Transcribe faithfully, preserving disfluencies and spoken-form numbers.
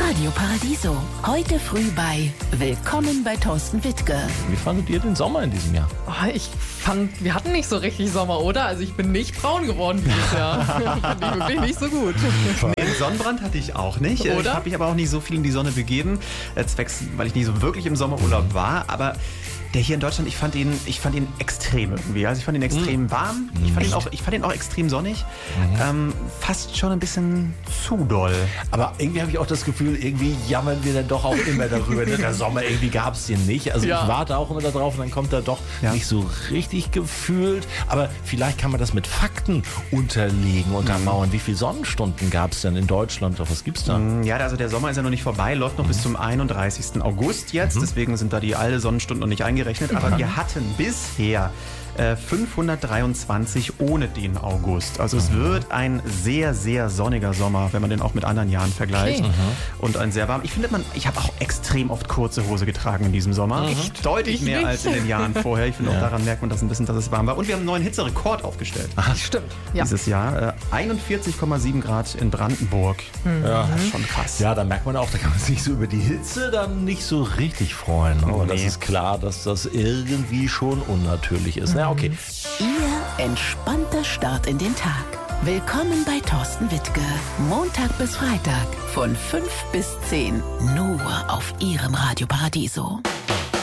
Radio Paradiso. Heute früh bei Willkommen bei Thorsten Wittke. Wie fandet ihr den Sommer in diesem Jahr? Oh, ich fand, wir hatten nicht so richtig Sommer, oder? Also ich bin nicht braun geworden dieses Jahr. Fand ich wirklich nicht so gut. Nee, einen Sonnenbrand hatte ich auch nicht. Oder? Ich habe mich aber auch nicht so viel in die Sonne begeben, äh, zwecks, weil ich nicht so wirklich im Sommerurlaub war. Aber der hier in Deutschland, ich fand ihn, ich fand ihn extrem irgendwie. Also ich fand ihn extrem warm. Ich fand ihn auch, ich fand ihn auch extrem sonnig. Ähm, fast schon ein bisschen zu doll. Aber irgendwie habe ich auch das Gefühl, irgendwie jammern wir dann doch auch immer darüber. Der Sommer, irgendwie gab es den nicht. Also Ja. ich warte auch immer darauf und dann kommt er doch Ja. nicht so richtig gefühlt. Aber vielleicht kann man das mit Fakten unterlegen, untermauern. Wie viele Sonnenstunden gab es denn in Deutschland? Was gibt's da? Ja, also der Sommer ist ja noch nicht vorbei, läuft noch bis zum einunddreißigsten August jetzt. Deswegen sind da die alle Sonnenstunden noch nicht eingerechnet. Aber wir hatten bisher äh, fünfhundertdreiundzwanzig ohne den August. Also es wird ein sehr, sehr sonniger Sommer, wenn man den auch mit anderen Jahren vergleicht. Okay. Und ein sehr warm. Ich finde, man, ich habe auch extrem oft kurze Hose getragen in diesem Sommer. Deutlich Ich mehr nicht. als in den Jahren vorher. Ich finde auch daran merkt man das ein bisschen, dass es warm war. Und wir haben einen neuen Hitzerekord aufgestellt. Stimmt. Ja. Dieses Jahr. Äh, einundvierzig Komma sieben Grad in Brandenburg. Ja. Das ist schon krass. Ja, da merkt man auch, da kann man sich so über die Hitze dann nicht so richtig freuen. Aber das Nee. ist klar, dass das irgendwie schon unnatürlich ist. Na, okay. Ihr entspannter Start in den Tag. Willkommen bei Thorsten Wittke. Montag bis Freitag von fünf bis zehn. Nur auf Ihrem Radio Paradiso.